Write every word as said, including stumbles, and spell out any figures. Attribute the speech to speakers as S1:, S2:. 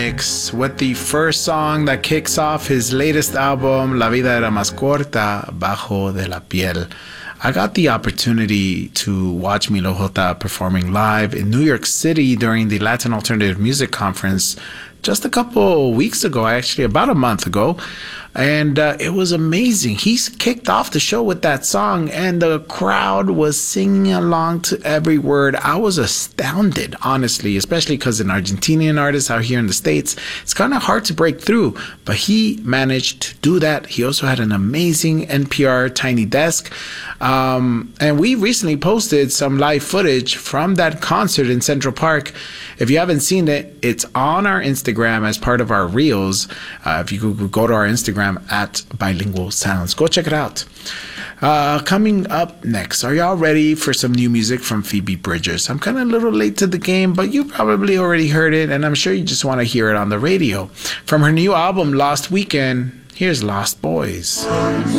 S1: Mix with the first song that kicks off his latest album, La Vida Era Más Corta, Bajo de la Piel. I got the opportunity to watch Milo J performing live in New York City during the Latin Alternative Music Conference just a couple weeks ago, actually about a month ago. And uh, it was amazing. He kicked off the show with that song, and the crowd was singing along to every word. I was astounded, honestly, especially because an Argentinian artist out here in the States, it's kind of hard to break through. But he managed to do that. He also had an amazing N P R Tiny Desk. Um, and we recently posted some live footage from that concert in Central Park. If you haven't seen it, it's on our Instagram as part of our Reels. Uh, if you could go to our Instagram at Bilingual Sounds, go check it out. Uh, coming up next, are y'all ready for some new music from Phoebe Bridgers? I'm kind of a little late to the game, but you probably already heard it, and I'm sure you just want to hear it on the radio. From her new album, Lost Weekend, here's Lost Boys.